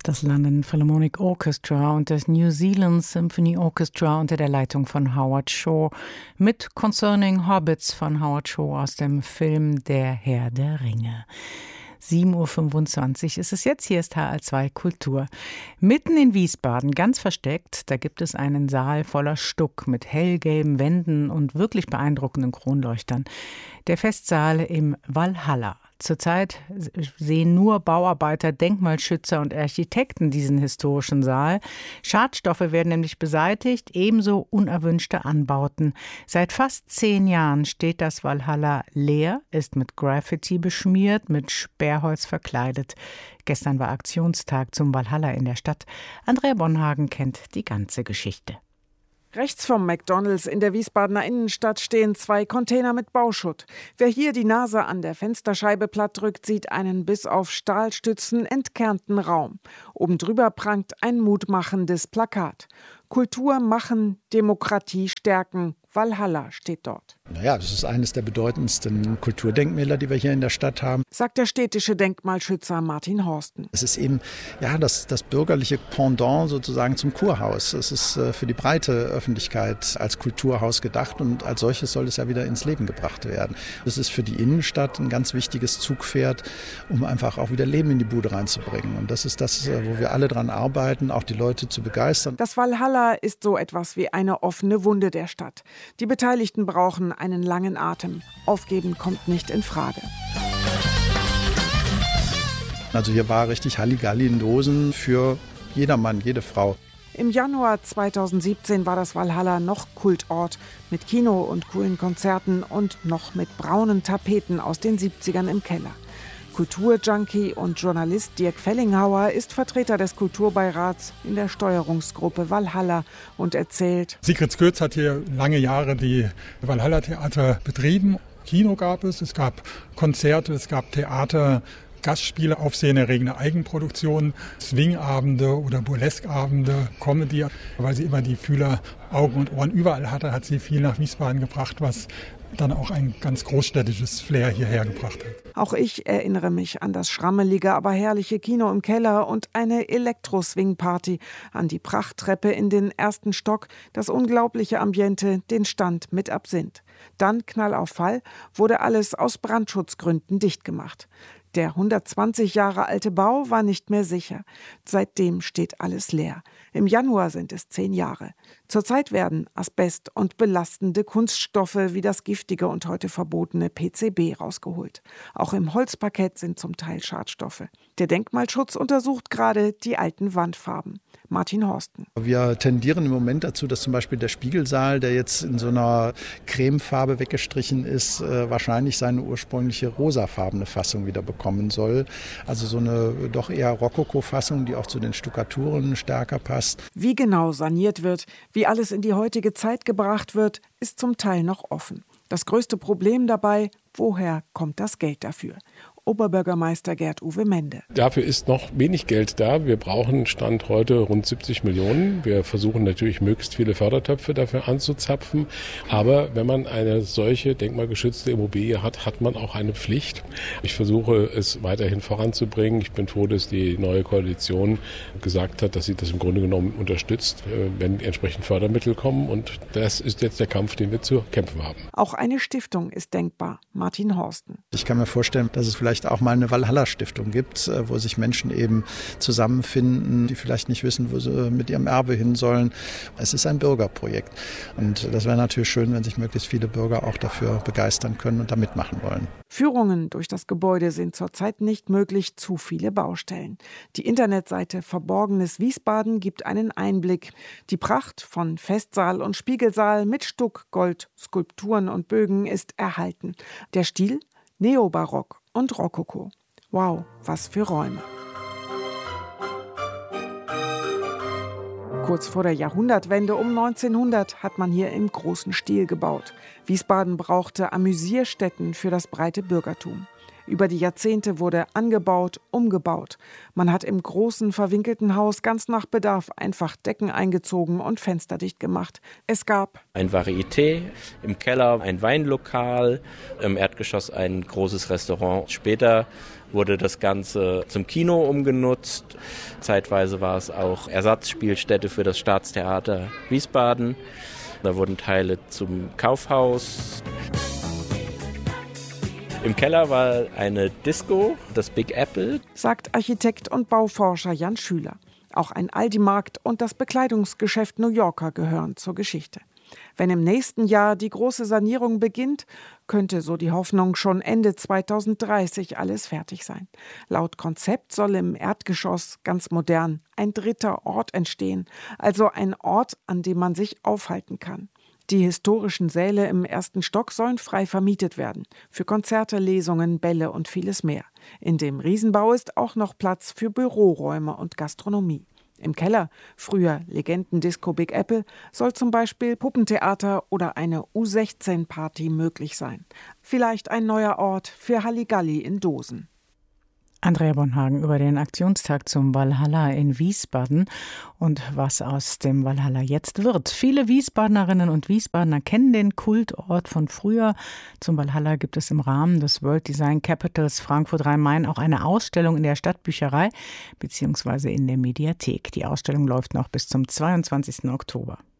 Das London Philharmonic Orchestra und das New Zealand Symphony Orchestra unter der Leitung von Howard Shore mit Concerning Hobbits von Howard Shore aus dem Film Der Herr der Ringe. 7.25 Uhr ist es jetzt, hier ist HR2 Kultur. Mitten in Wiesbaden, ganz versteckt, da gibt es einen Saal voller Stuck mit hellgelben Wänden und wirklich beeindruckenden Kronleuchtern. Der Festsaal im Walhalla. Zurzeit sehen nur Bauarbeiter, Denkmalschützer und Architekten diesen historischen Saal. Schadstoffe werden nämlich beseitigt, ebenso unerwünschte Anbauten. Seit fast 10 Jahren steht das Walhalla leer, ist mit Graffiti beschmiert, mit Sperrholz verkleidet. Gestern war Aktionstag zum Walhalla in der Stadt. Andrea Bonhagen kennt die ganze Geschichte. Rechts vom McDonald's in der Wiesbadener Innenstadt stehen 2 Container mit Bauschutt. Wer hier die Nase an der Fensterscheibe platt drückt, sieht einen bis auf Stahlstützen entkernten Raum. Oben drüber prangt ein mutmachendes Plakat. Kultur machen, Demokratie stärken. Walhalla steht dort. Naja, das ist eines der bedeutendsten Kulturdenkmäler, die wir hier in der Stadt haben, sagt der städtische Denkmalschützer Martin Horsten. Es ist eben das bürgerliche Pendant sozusagen zum Kurhaus. Es ist für die breite Öffentlichkeit als Kulturhaus gedacht und als solches soll es ja wieder ins Leben gebracht werden. Es ist für die Innenstadt ein ganz wichtiges Zugpferd, um einfach auch wieder Leben in die Bude reinzubringen. Und das ist das, wo wir alle dran arbeiten, auch die Leute zu begeistern. Das Walhalla ist so etwas wie eine offene Wunde der Stadt. Die Beteiligten brauchen einen langen Atem. Aufgeben kommt nicht in Frage. Also hier war richtig Halligalli in Dosen für jedermann, jede Frau. Im Januar 2017 war das Walhalla noch Kultort mit Kino und coolen Konzerten und noch mit braunen Tapeten aus den 70ern im Keller. Kulturjunkie und Journalist Dirk Fellinghauer ist Vertreter des Kulturbeirats in der Steuerungsgruppe Walhalla und erzählt: Sigrid Skürz hat hier lange Jahre die Walhalla-Theater betrieben. Kino gab es gab Konzerte, es gab Theater, Gastspiele, aufsehenerregende Eigenproduktionen, Swingabende oder Burleskabende, Comedy. Weil sie immer die Fühler, Augen und Ohren überall hatte, hat sie viel nach Wiesbaden gebracht, was dann auch ein ganz großstädtisches Flair hierher gebracht hat. Auch ich erinnere mich an das schrammelige, aber herrliche Kino im Keller und eine Elektro-Swing-Party, an die Prachttreppe in den ersten Stock, das unglaubliche Ambiente, den Stand mit Absinth. Dann, Knall auf Fall, wurde alles aus Brandschutzgründen dicht gemacht. Der 120 Jahre alte Bau war nicht mehr sicher. Seitdem steht alles leer. Im Januar sind es 10 Jahre. Zurzeit werden Asbest und belastende Kunststoffe wie das giftige und heute verbotene PCB rausgeholt. Auch im Holzparkett sind zum Teil Schadstoffe. Der Denkmalschutz untersucht gerade die alten Wandfarben. Martin Horsten. Wir tendieren im Moment dazu, dass zum Beispiel der Spiegelsaal, der jetzt in so einer Cremefarbe weggestrichen ist, wahrscheinlich seine ursprüngliche rosafarbene Fassung wieder bekommen soll. Also so eine doch eher Rokoko-Fassung, die auch zu den Stuckaturen stärker passt. Wie genau saniert wird, wie alles in die heutige Zeit gebracht wird, ist zum Teil noch offen. Das größte Problem dabei: woher kommt das Geld dafür? Oberbürgermeister Gerd-Uwe Mende. Dafür ist noch wenig Geld da. Wir brauchen Stand heute rund 70 Millionen. Wir versuchen natürlich, möglichst viele Fördertöpfe dafür anzuzapfen. Aber wenn man eine solche denkmalgeschützte Immobilie hat, hat man auch eine Pflicht. Ich versuche, es weiterhin voranzubringen. Ich bin froh, dass die neue Koalition gesagt hat, dass sie das im Grunde genommen unterstützt, wenn entsprechend Fördermittel kommen. Und das ist jetzt der Kampf, den wir zu kämpfen haben. Auch eine Stiftung ist denkbar. Martin Horsten. Ich kann mir vorstellen, dass es vielleicht auch mal eine Walhalla-Stiftung gibt, wo sich Menschen eben zusammenfinden, die vielleicht nicht wissen, wo sie mit ihrem Erbe hin sollen. Es ist ein Bürgerprojekt und das wäre natürlich schön, wenn sich möglichst viele Bürger auch dafür begeistern können und da mitmachen wollen. Führungen durch das Gebäude sind zurzeit nicht möglich, zu viele Baustellen. Die Internetseite Verborgenes Wiesbaden gibt einen Einblick. Die Pracht von Festsaal und Spiegelsaal mit Stuck, Gold, Skulpturen und Bögen ist erhalten. Der Stil? Neobarock und Rokoko. Wow, was für Räume. Kurz vor der Jahrhundertwende um 1900 hat man hier im großen Stil gebaut. Wiesbaden brauchte Amüsierstätten für das breite Bürgertum. Über die Jahrzehnte wurde angebaut, umgebaut. Man hat im großen, verwinkelten Haus ganz nach Bedarf einfach Decken eingezogen und fensterdicht gemacht. Es gab ein Varieté, im Keller ein Weinlokal, im Erdgeschoss ein großes Restaurant. Später wurde das Ganze zum Kino umgenutzt. Zeitweise war es auch Ersatzspielstätte für das Staatstheater Wiesbaden. Da wurden Teile zum Kaufhaus. Im Keller war eine Disco, das Big Apple, sagt Architekt und Bauforscher Jan Schüler. Auch ein Aldi-Markt und das Bekleidungsgeschäft New Yorker gehören zur Geschichte. Wenn im nächsten Jahr die große Sanierung beginnt, könnte, so die Hoffnung, schon Ende 2030 alles fertig sein. Laut Konzept soll im Erdgeschoss ganz modern ein dritter Ort entstehen, also ein Ort, an dem man sich aufhalten kann. Die historischen Säle im ersten Stock sollen frei vermietet werden, für Konzerte, Lesungen, Bälle und vieles mehr. In dem Riesenbau ist auch noch Platz für Büroräume und Gastronomie. Im Keller, früher Legendendisco Big Apple, soll zum Beispiel Puppentheater oder eine U16-Party möglich sein. Vielleicht ein neuer Ort für Halligalli in Dosen. Andrea Bonhagen über den Aktionstag zum Walhalla in Wiesbaden und was aus dem Walhalla jetzt wird. Viele Wiesbadenerinnen und Wiesbadener kennen den Kultort von früher. Zum Walhalla gibt es im Rahmen des World Design Capitals Frankfurt-Rhein-Main auch eine Ausstellung in der Stadtbücherei bzw. in der Mediathek. Die Ausstellung läuft noch bis zum 22. Oktober.